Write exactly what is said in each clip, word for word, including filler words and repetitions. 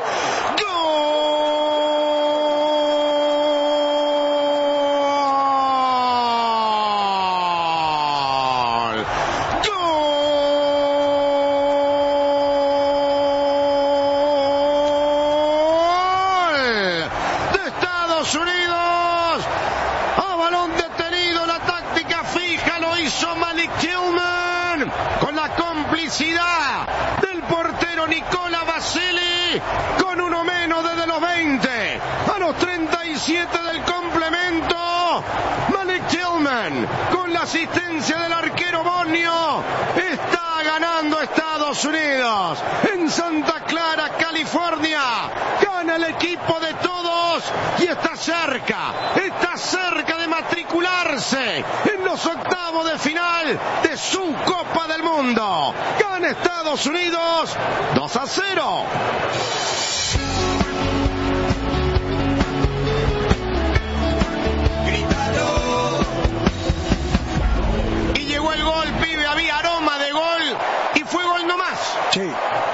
Del portero Nicola Basili, con uno menos desde los veinte. A los treinta y siete del complemento, Malik Tillman, con la asistencia del arquero Bosnio, está ganando Estados Unidos. En Santa Clara, California, gana el equipo de todos y está cerca, está cerca de matricularse en los octavos de final de su Copa del Mundo. Gana Estados Unidos dos a cero. Y llegó el gol, pibe, había aroma de gol y fue gol nomás. Sí.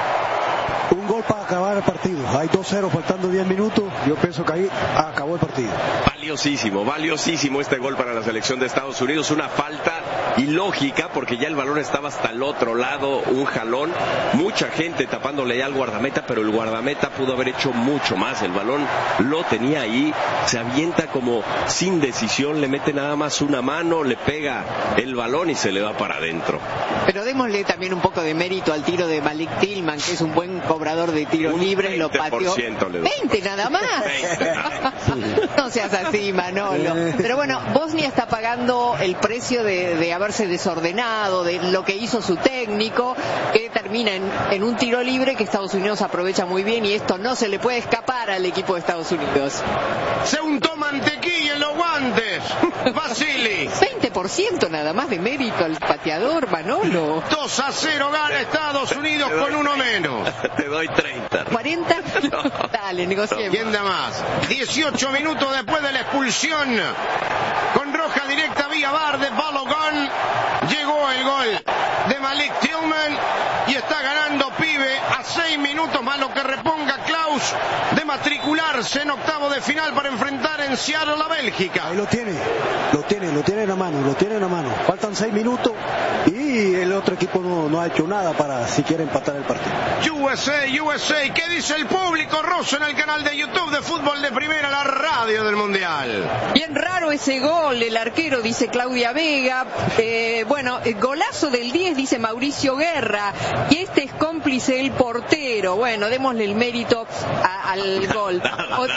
Un gol para acabar el partido. Hay dos cero faltando diez minutos. Yo pienso que ahí acabó el partido. Valiosísimo, valiosísimo este gol para la selección de Estados Unidos. Una falta ilógica porque ya el balón estaba hasta el otro lado, un jalón, mucha gente tapándole ya al guardameta, pero el guardameta pudo haber hecho mucho más. El balón lo tenía ahí, se avienta como sin decisión, le mete nada más una mano, le pega el balón y se le va para adentro. Pero démosle también un poco de mérito al tiro de Malik Tillman, que es un buen cobrador de tiros libres, lo pateó. veinte nada más. veinte. No seas así, Manolo. Pero bueno, Bosnia está pagando el precio de, de haberse desordenado, de lo que hizo su técnico, que termina en, en un tiro libre que Estados Unidos aprovecha muy bien, y esto no se le puede escapar al equipo de Estados Unidos. Se untó mantequilla en los guantes, Basili. veinte por ciento nada más de mérito al pateador, Manolo. dos a cero gana Estados Unidos con uno menos. Te doy treinta. ¿cuarenta? No. Dale, negociemos. ¿Quién da más? dieciocho minutos después de la expulsión, con roja directa vía bar de Balogun, llegó el gol de Malik Tillman y está ganando, pibe, a seis minutos más lo que reponga Klaus de matricularse en octavo de final para enfrentar en Seattle a Bélgica. Ahí lo tiene, lo tiene, lo tiene en la mano, lo tiene en la mano. Faltan seis minutos y el otro equipo no, no ha hecho nada para siquiera empatar el partido. U S A, U S A, ¿qué dice el público ruso en el canal de YouTube de Fútbol de Primera, la radio del Mundial? Bien raro ese gol, el arquero, dice Claudia Vega. Eh, bueno, el golazo del diez, dice Mauricio Guerra. Y este es cómplice el portero. Bueno, démosle el mérito a, al gol. O...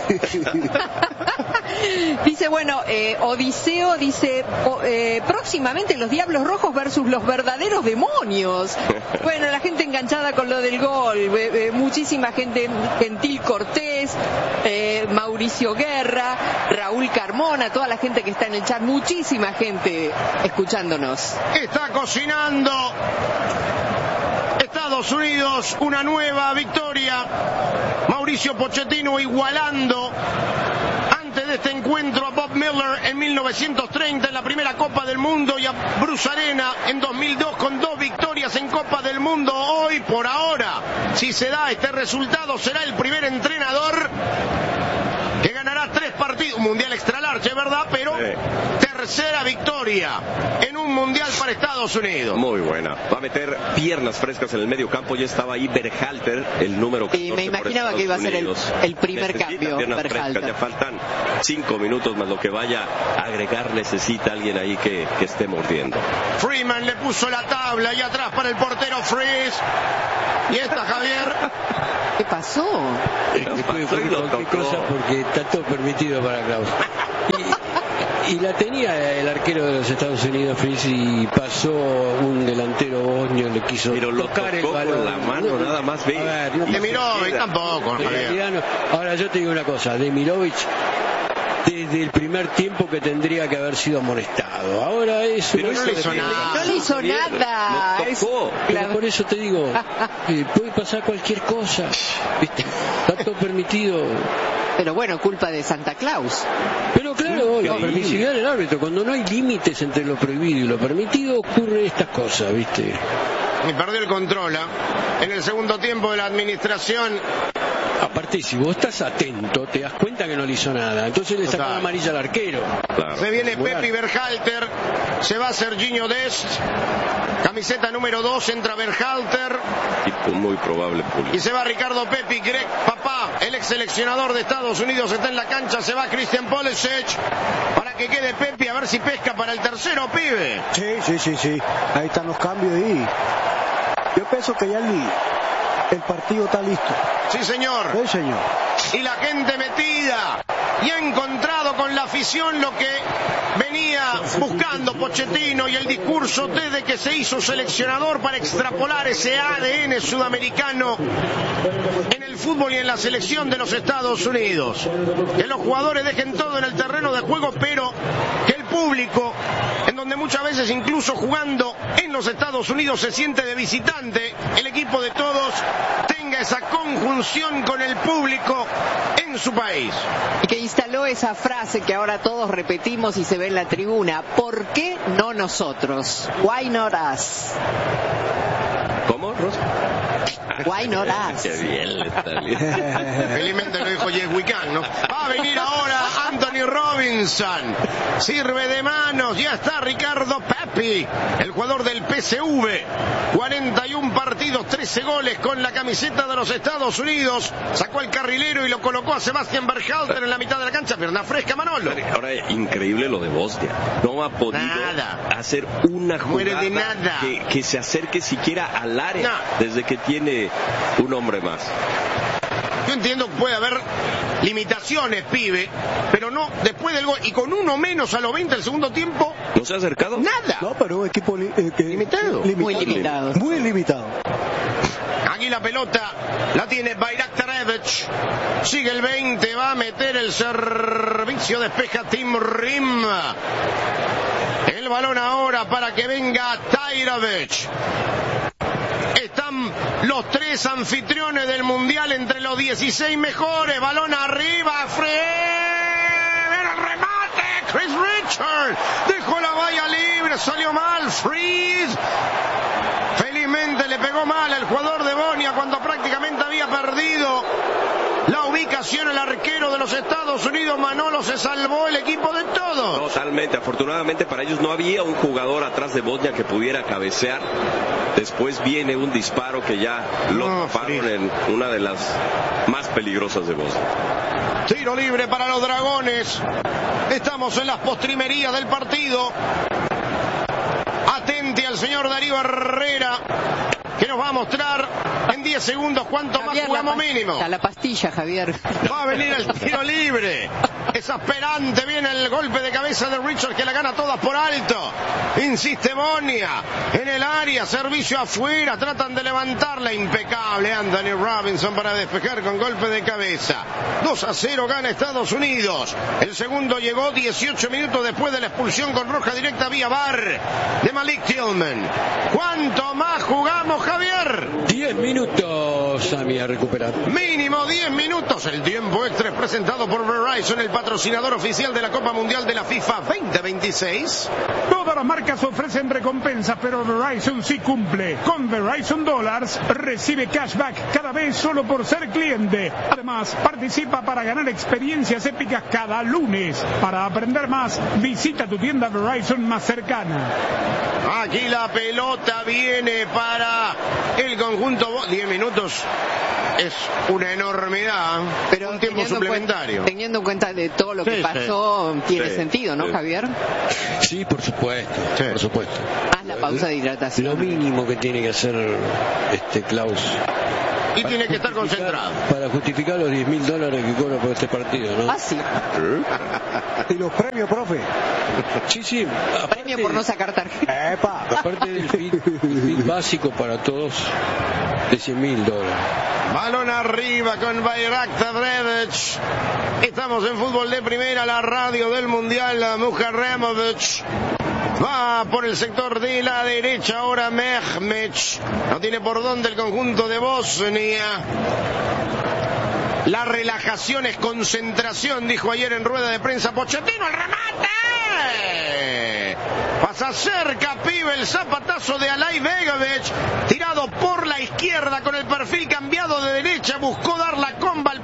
Dice, bueno, eh, Odiseo dice, o, eh, próximamente los Diablos Rojos versus los verdaderos demonios. Bueno, la gente enganchada con lo del gol, eh, eh, muchísima gente, Gentil Cortés, eh, Mauricio Guerra, Raúl Carmona, toda la gente que está en el chat, muchísima gente escuchándonos. Está cocinando Estados Unidos una nueva victoria. Mauricio Pochettino igualando antes de este encuentro a Bob Miller en mil novecientos treinta en la primera Copa del Mundo y a Bruce Arena en dos mil dos con dos victorias en Copa del Mundo. Hoy, por ahora, si se da este resultado, será el primer entrenador que ganará tres partidos, un mundial extra large, ¿verdad? Pero sí, tercera victoria en un mundial para Estados Unidos. Muy buena. Va a meter piernas frescas en el medio campo. Ya estaba ahí Berhalter, el número catorce. Y me imaginaba que iba a ser el, el primer necesita cambio. Piernas frescas. Ya faltan cinco minutos más lo que vaya a agregar. Necesita alguien ahí que, que esté mordiendo. Freeman le puso la tabla y atrás para el portero Freeze. Y esta, Javier. ¿Qué pasó? Después fue cualquier cosa porque está todo permitido para Klaus. Y, y la tenía el arquero de los Estados Unidos, Fritz, y pasó un delantero bosnio, le quiso pero lo tocar el tocó balón. con la mano, nada más. Ve. A ver, no, Demirovic tampoco, Javier. Ahora yo te digo una cosa, Demirovic desde el primer tiempo que tendría que haber sido amonestado. Ahora eso pero no le hizo nada. No le hizo nada. Lo tocó. Es... Pero por eso te digo, eh, puede pasar cualquier cosa, ¿viste? Está todo permitido. Pero bueno, culpa de Santa Claus. Pero claro, la permisividad del árbitro, cuando no hay límites entre lo prohibido y lo permitido, ocurre estas cosas, ¿viste? Y perdió el control, ¿eh? En el segundo tiempo de la administración Aparte, si vos estás atento, te das cuenta que no le hizo nada. Entonces le sacó la amarilla al arquero. Claro. Se viene Pepi Berhalter, se va Serginho Dest, camiseta número dos, entra Berhalter. Tipo muy probable público. Y se va Ricardo Pepi, Greg Papá, el ex seleccionador de Estados Unidos, está en la cancha, se va Christian Pulisic, para que quede Pepi, a ver si pesca para el tercero, pibe. Sí, sí, sí, sí, ahí están los cambios y yo pienso que ya el, el partido está listo. Sí, señor. Sí, señor. Y la gente metida y ha encontrado con la afición lo que venía buscando Pochettino y el discurso desde que se hizo seleccionador para extrapolar ese A D N sudamericano en el fútbol y en la selección de los Estados Unidos. Que los jugadores dejen todo en el terreno de juego, pero que el público, en donde muchas veces incluso jugando en los Estados Unidos se siente de visitante, el equipo de todos tenga esa conjunción con el público en su país. Y que instaló esa frase que ahora todos repetimos y se ve en la tribuna: ¿por qué no nosotros? Why not us? ¿Cómo, Rosa? Why not us? Qué bien, está bien. Felizmente lo dijo Yes We Can, ¿no? Va a venir ahora Anthony Robinson. Sirve de manos. Ya está Ricardo Pepi, el jugador del P S V. cuarenta y uno partidos, trece goles con la camiseta de los Estados Unidos. Sacó al carrilero y lo colocó a Sebastian Berhalter en la mitad de la cancha. Pierna fresca, Manolo. Ahora, increíble lo de Bosnia. No ha podido nada. hacer una jugada de nada. Que, que se acerque siquiera al área no. desde que tiene un hombre más. Yo entiendo que puede haber limitaciones, pibe, pero no después del gol y con uno menos a los veinte del segundo tiempo. ¿No se ha acercado? Nada. No, pero un equipo li eh, que, limitado. limitado. Muy limitado. Muy limitado. Aquí la pelota la tiene Bayraktarevic. Sigue el veinte, va a meter el servicio, despeja Tim Rim. El balón ahora para que venga Tajrovic. Están los tres anfitriones del Mundial entre los dieciséis mejores. Balón arriba, Fred. El remate, Chris Richard. Dejó la valla libre, salió mal, Freeze. Felizmente le pegó mal al jugador de Bosnia cuando prácticamente había perdido la ubicación. El arquero de los Estados Unidos, Manolo, se salvó el equipo de todos. Totalmente, afortunadamente para ellos no había un jugador atrás de Bosnia que pudiera cabecear. Después viene un disparo que ya lo no, taparon en una de las más peligrosas de Bosnia. Tiro libre para los Dragones. Estamos en las postrimerías del partido. Atente al señor Darío Herrera, que nos va a mostrar en diez segundos cuánto Javier, más jugamos la mínimo. A la pastilla, Javier. Va a venir el tiro libre. Exasperante viene el golpe de cabeza de Richard, que la gana todas por alto. Insiste Bosnia en el área, servicio afuera, tratan de levantarla. Impecable Anthony Robinson para despejar con golpe de cabeza. dos a cero gana Estados Unidos. El segundo llegó dieciocho minutos después de la expulsión con roja directa vía V A R de Malik Tillman. ¿Cuánto más jugamos, Javier? diez minutos, Sami, a recuperar. Mínimo diez minutos. El tiempo extra es presentado por Verizon, el patrocinador oficial de la Copa Mundial de la FIFA veinte veintiséis. Todas las marcas ofrecen recompensas, pero Verizon sí cumple. Con Verizon Dollars recibe cashback cada vez solo por ser cliente. Además, participa para ganar experiencias épicas cada lunes. Para aprender más, visita tu tienda Verizon más cercana. Aquí la pelota viene para el conjunto. diez minutos es una enormidad, pero un tiempo suplementario. Cuenta, teniendo en cuenta de todo lo que sí, pasó, sí, tiene sí, sentido, ¿no, sí. Javier? Sí, por supuesto, sí. por supuesto. Haz la pausa de hidratación. Lo mínimo que tiene que hacer este Klaus. Y tiene que estar concentrado. Para justificar los diez mil dólares que cobra por este partido, ¿no? Ah, sí. ¿Y los premios, profe? Sí, sí. Premio por no sacar tarjeta. ¡Epa! Aparte del fit, el fit básico para todos de cien mil dólares. Balón arriba con Bayraktarevic. Estamos en fútbol de primera, la radio del Mundial. Muharremovic va por el sector de la derecha ahora Mehmet. No tiene por dónde el conjunto de Bosnia. La relajación es concentración, dijo ayer en rueda de prensa Pochettino. ¡El remate! Pasa cerca, pibe, el zapatazo de Alay Begovic, tirado por la izquierda con el perfil cambiado de derecha, buscó dar la comba al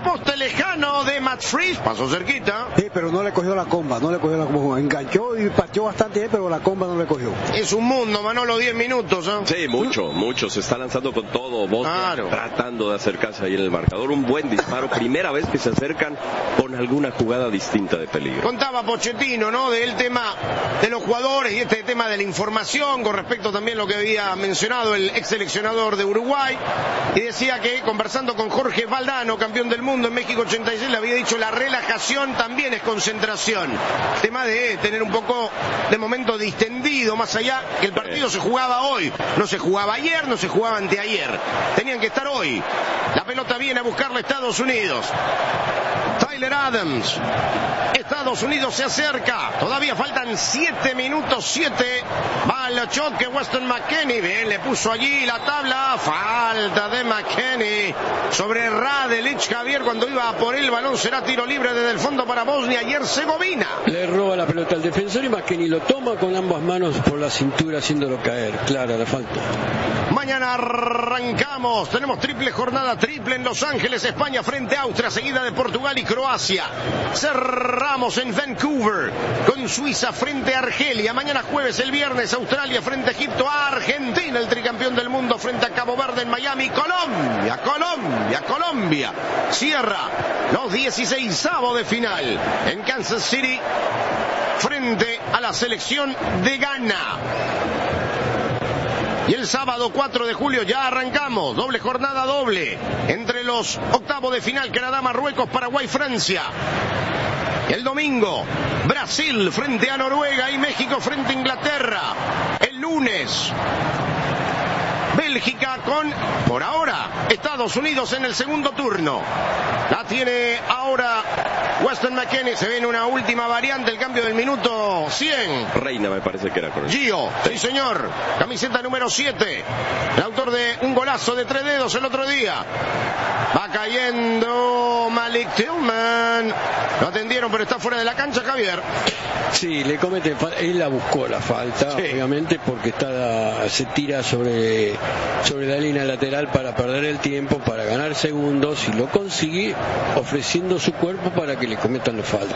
mano de Matt Fries, pasó cerquita. Sí, pero no le cogió la comba, no le cogió la comba. Enganchó y pateó bastante bien, pero la comba no le cogió. Es un mundo, Manolo, diez minutos. ¿eh? Sí, mucho, mucho. Se está lanzando con todo. Bosnia claro. tratando de acercarse ahí en el marcador. Un buen disparo. Primera vez que se acercan con alguna jugada distinta de peligro. Contaba Pochettino, ¿no? Del tema de los jugadores y este tema de la información con respecto también a lo que había mencionado el ex seleccionador de Uruguay. Y decía que conversando con Jorge Valdano, campeón del mundo en México ochenta y seis, le había dicho la relajación también es concentración. Tema de tener un poco de momento distendido, más allá que el partido se jugaba hoy. No se jugaba ayer, no se jugaba anteayer. Tenían que estar hoy. La pelota viene a buscarle a Estados Unidos. Tyler Adams. Estados Unidos se acerca. Todavía faltan siete minutos, siete. Va al choque Weston McKennie. Bien, le puso allí la tabla. Falta de McKennie sobre Radelich. Javier, cuando iba por el balón, será tiro libre desde el fondo para Bosnia y Herzegovina. Le roba la pelota al defensor y McKennie lo toma con ambas manos por la cintura haciéndolo caer. Clara la falta. Mañana arrancamos. Tenemos triple jornada, triple en Los Ángeles, España frente a Austria, seguida de Portugal y Croacia. Cerramos en Vancouver con Suiza frente a Argelia. Mañana jueves, el viernes, Australia frente a Egipto, Argentina, el tricampeón del mundo frente a Cabo Verde en Miami, Colombia, Colombia, Colombia. Cierra los dieciseisavos de final en Kansas City frente a la selección de Ghana. Y el sábado cuatro de julio ya arrancamos, doble jornada doble, entre los octavos de final, Canadá, Marruecos, Paraguay, Francia. El domingo, Brasil frente a Noruega y México frente a Inglaterra. El lunes, Bélgica con, por ahora, Estados Unidos en el segundo turno. La tiene ahora Weston McKennie. Se viene una última variante, el cambio del minuto cien. Reina me parece que era correcto. Gio, sí señor, camiseta número siete, el autor de un golazo de tres dedos el otro día. Va cayendo Malik Tillman. Lo atendieron, pero está fuera de la cancha, Javier. Sí, le comete, él la buscó la falta, sí. Obviamente, porque está, se tira sobre, sobre la línea lateral para perder el tiempo, para ganar segundos, y lo consigue ofreciendo su cuerpo para que le cometan la falta.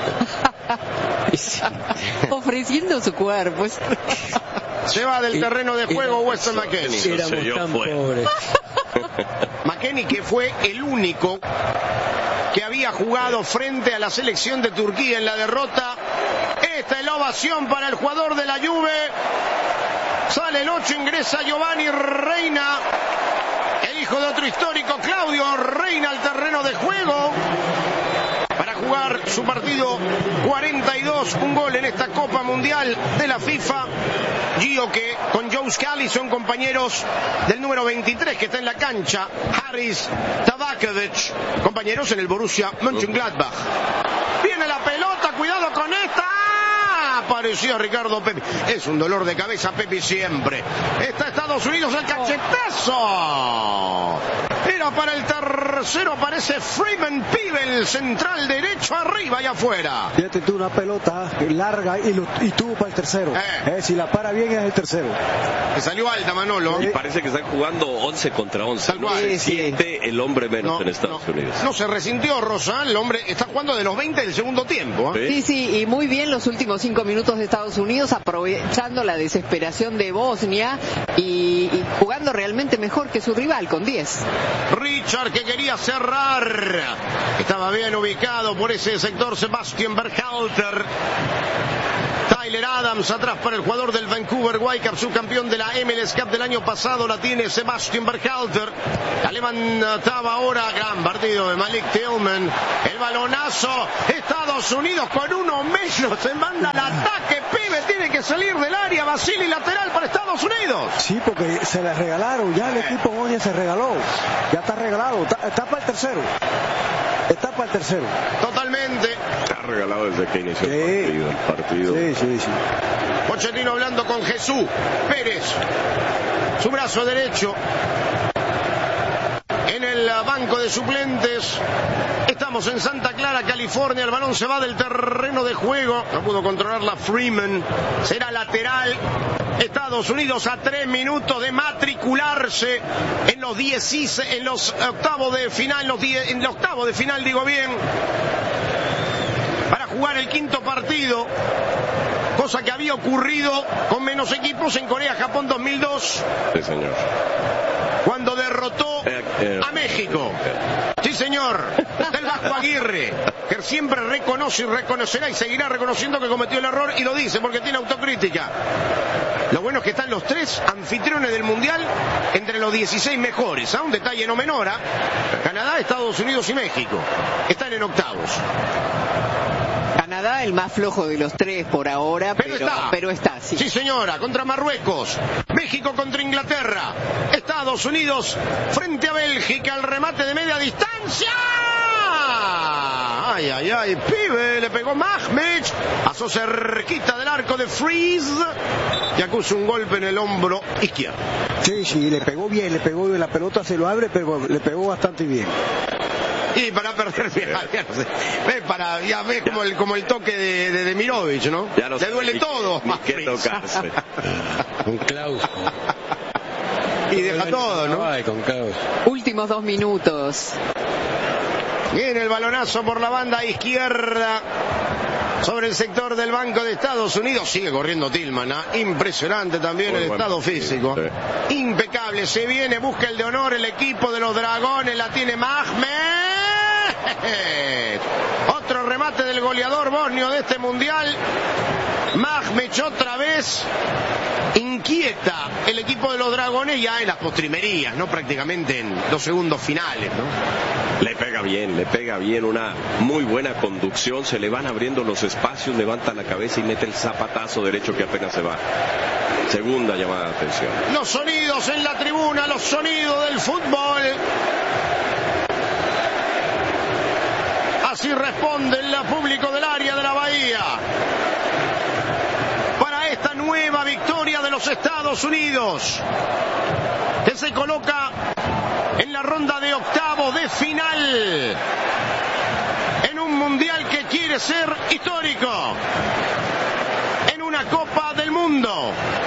Sí. Ofreciendo su cuerpo. Se va del terreno de juego Weston McKennie. Éramos tan pobres. McKennie, que fue el único que había jugado frente a la selección de Turquía en la derrota. Esta es la ovación para el jugador de la Juve. Sale el ocho, ingresa Giovanni Reina, el hijo de otro histórico, Claudio Reina, al terreno de juego para jugar su partido cuarenta y dos, un gol en esta Copa Mundial de la FIFA. Gio, que con Joe Scally son compañeros del número veintitrés que está en la cancha, Haris Tabakovic, compañeros en el Borussia Mönchengladbach. Viene la pelota, cuidado con esta. Apareció Ricardo Pepi. Es un dolor de cabeza, Pepi siempre. Está Estados Unidos, el cachetazo. Era para el tercero, aparece Freeman Pivel, central derecho, arriba y afuera. Fíjate tú, una pelota larga y, lo, y tuvo para el tercero. Eh. Eh, si la para bien es el tercero. Que salió alta, Manolo. Y parece que están jugando once contra once. No se siente el hombre menos no, en Estados no, Unidos. No se resintió, Rosa. El hombre está jugando de los veinte del segundo tiempo. ¿eh? Sí, sí, y muy bien los últimos cinco minutos de Estados Unidos, aprovechando la desesperación de Bosnia y, y jugando realmente mejor que su rival, con diez. Richard, que quería cerrar, estaba bien ubicado por ese sector, Sebastian Berhalter. Tyler Adams atrás para el jugador del Vancouver Whitecaps, subcampeón de la M L S Cup del año pasado, la tiene Sebastian Berhalter. La levantaba ahora, gran partido de Malik Tillman. El balonazo, Estados Unidos con uno menos, se manda al ataque, pibe, tiene que salir del área, Basili lateral para Estados Unidos. Sí, porque se le regalaron, ya el equipo Bosnia se regaló, ya está regalado, está, está para el tercero. Está para el tercero. Totalmente. Está regalado desde que inició sí. el partido. El partido. Sí, sí, sí. Pochettino hablando con Jesús Pérez, su brazo derecho. En el banco de suplentes. Estamos en Santa Clara, California. El balón se va del terreno de juego. No pudo controlarla Freeman. Será lateral Estados Unidos a tres minutos de matricularse en los dieciséis, en los octavos de final, los diez, en el octavo de final, digo bien, para jugar el quinto partido, cosa que había ocurrido con menos equipos en Corea-Japón dos mil dos. Sí, señor. Cuando derrotó eh, eh, a México. Sí, señor. Del Vasco Aguirre, que siempre reconoce y reconocerá y seguirá reconociendo que cometió el error, y lo dice porque tiene autocrítica. Lo bueno es que están los tres anfitriones del Mundial entre los dieciséis mejores. ¿Ah? Un detalle no menor. ¿Ah? Canadá, Estados Unidos y México están en octavos. Canadá el más flojo de los tres por ahora, pero, pero está, pero está sí. Sí, señora, contra Marruecos, México contra Inglaterra, Estados Unidos frente a Bélgica, el remate de media distancia. Ay, ay, ay, pibe, le pegó Mahmich, pasó cerquita del arco de Freeze y acusa un golpe en el hombro izquierdo. Sí, sí, le pegó bien, le pegó bien, la pelota se lo abre, pero le pegó bastante bien. Y para perder, fíjate, ves, para, ya ves como el, como el toque de, de, de Mirovic, ¿no? Ya no le duele ni, todo. Ni qué tocarse. Con Klaus. Y deja todo, ¿no? Ay, con Klaus. Últimos dos minutos. Viene el balonazo por la banda izquierda sobre el sector del Banco de Estados Unidos. Sigue corriendo Tillman, ¿eh? Impresionante también. Muy el estado buen, físico. Sí, sí. Impecable. Se viene, busca el de honor el equipo de los Dragones. La tiene Mahmed. Otro remate del goleador bosnio de este mundial. Mahmed otra vez. Inquieta el equipo de los Dragones ya en las postrimerías, ¿no? Prácticamente en los segundos finales, ¿no? Le pega bien, le pega bien, una muy buena conducción, se le van abriendo los espacios, levanta la cabeza y mete el zapatazo derecho que apenas se va. Segunda llamada de atención. Los sonidos en la tribuna, los sonidos del fútbol. Así responde el público del área de la Bahía para esta nueva victoria de los Estados Unidos, que se coloca en la ronda de octavos de final en un mundial que quiere ser histórico, en una Copa del Mundo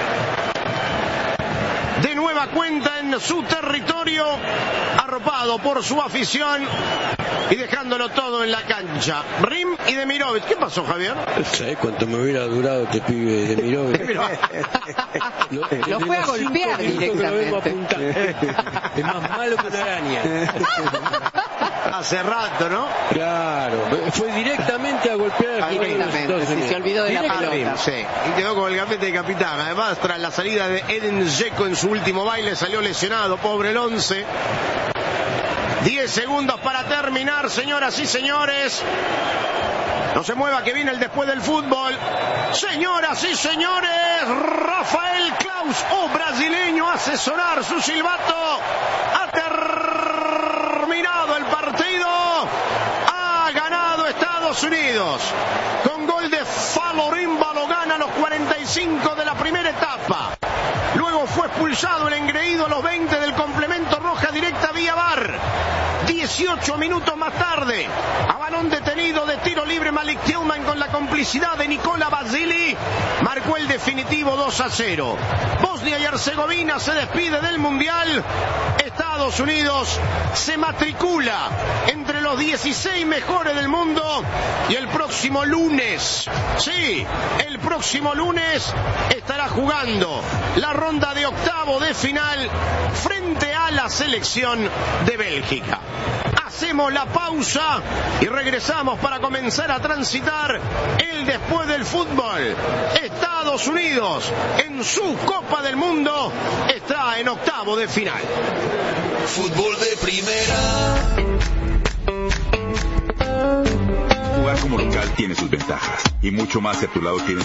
de nueva cuenta en su territorio, arropado por su afición y dejándolo todo en la cancha. Rim y Demirovic. ¿Qué pasó, Javier? ¿Sabes cuánto me hubiera durado este pibe Demirovic? lo, lo fue a golpear directamente. Es más malo que una araña. Hace rato, ¿no? Claro, fue directamente a golpear al directamente, sí, se olvidó de la pelota. Sí, y quedó con el gafete de capitán. Además, tras la salida de Edin Dzeko en su último baile, salió lesionado, pobre el once. Diez segundos para terminar, señoras y señores. No se mueva, que viene el después del fútbol. Señoras y señores, Rafael Klaus, o brasileño, hace sonar su silbato. Ha terminado el partido. Ha ganado Estados Unidos con gol de Falorín Balogan a los cuarenta y cinco de la primera etapa. Luego fue expulsado el engreído a los veinte del complemento, roja directa vía V A R. dieciocho minutos más tarde, a balón detenido de tiro libre, Malik Tillman con la complicidad de Nikola Basili marcó el definitivo dos a cero. Bosnia y Herzegovina se despide del Mundial. Estados Unidos se matricula entre los dieciséis mejores del mundo y el próximo lunes, sí, el próximo lunes estará jugando la ronda de octavo de final frente a la selección de Bélgica. Hacemos la pausa y regresamos para comenzar a transitar el después del fútbol. Estados Unidos en su Copa del Mundo está en octavo de final. Fútbol de primera. Jugar como local tiene sus ventajas y mucho más si a tu lado tienes